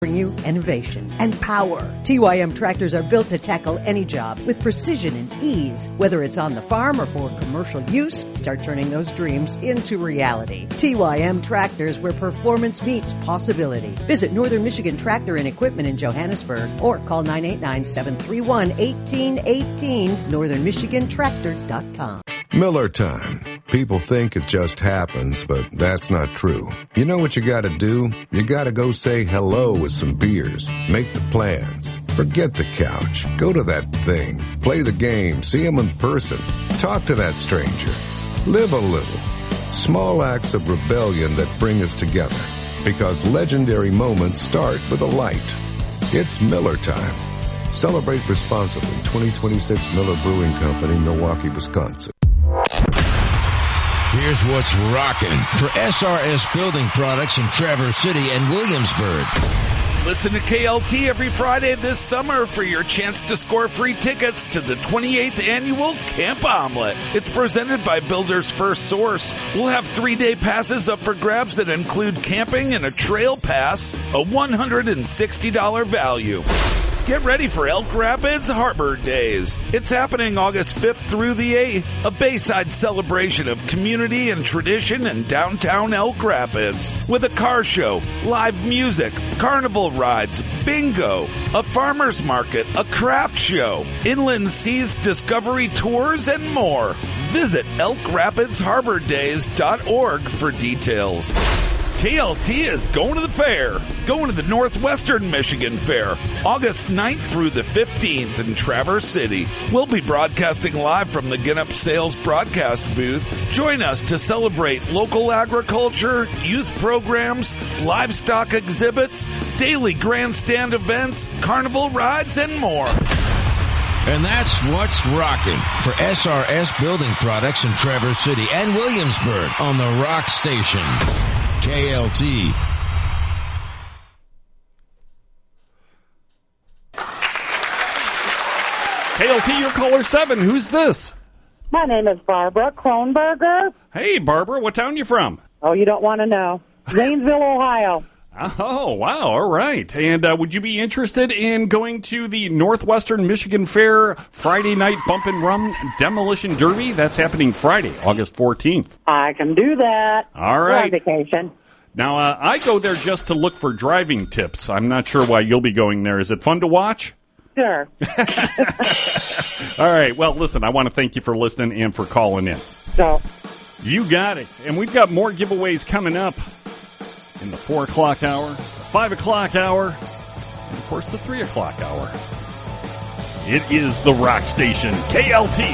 Bring you innovation and power. TYM tractors are built to tackle any job with precision and ease. Whether it's on the farm or for commercial use, start turning those dreams into reality. TYM tractors, where performance meets possibility. Visit Northern Michigan Tractor and Equipment in Johannesburg or call 989-731-1818, northernmichigantractor.com. Miller time. People think it just happens, but that's not true. You know what you gotta do? You gotta go say hello with some beers. Make the plans. Forget the couch. Go to that thing. Play the game. See them in person. Talk to that stranger. Live a little. Small acts of rebellion that bring us together. Because legendary moments start with a light. It's Miller time. Celebrate responsibly. 2026 Miller Brewing Company, Milwaukee, Wisconsin. Here's what's rocking for SRS Building Products in Traverse City and Williamsburg. Listen to KLT every Friday this summer for your chance to score free tickets to the 28th annual Camp Omelet. It's presented by Builders First Source. We'll have 3-day passes up for grabs that include camping and a trail pass, a $160 value. Get ready for Elk Rapids Harbor Days. It's happening August 5th through the 8th, a Bayside celebration of community and tradition in downtown Elk Rapids. With a car show, live music, carnival rides, bingo, a farmer's market, a craft show, inland seas discovery tours, and more. Visit elkrapidsharbordays.org for details. KLT is going to the fair, going to the Northwestern Michigan Fair, August 9th through the 15th in Traverse City. We'll be broadcasting live from the Ginup Sales broadcast booth. Join us to celebrate local agriculture, youth programs, livestock exhibits, daily grandstand events, carnival rides, and more. And that's what's rocking for SRS Building Products in Traverse City and Williamsburg on the Rock Station. KLT. KLT, you're caller 7. Who's this? My name is Barbara Kronberger. Hey, Barbara, what town you from? Oh, you don't want to know. Zanesville, Ohio. Oh, wow, all right. And would you be interested in going to the Northwestern Michigan Fair Friday night Bump and Rum Demolition Derby? That's happening Friday, August 14th. I can do that. All right. We're on vacation. Now, I go there just to look for driving tips. I'm not sure why you'll be going there. Is it fun to watch? Sure. All right. Well, listen, I want to thank you for listening and for calling in. So, you got it. And we've got more giveaways coming up in the 4 o'clock hour, the 5 o'clock hour, and, of course, the 3 o'clock hour. It is the Rock Station, KLT.